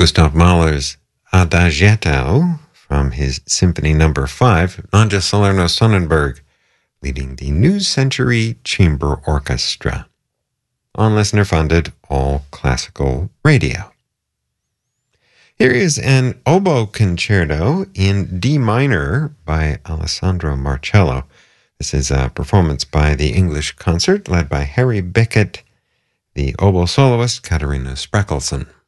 Gustav Mahler's Adagietto from his Symphony No. 5, Nanja Salerno-Sonnenberg, leading the New Century Chamber Orchestra on listener-funded all-classical radio. Here is an oboe concerto in D minor by Alessandro Marcello. This is a performance by the English Concert led by Harry Bickett, the oboe soloist Katarina Spreckelsen.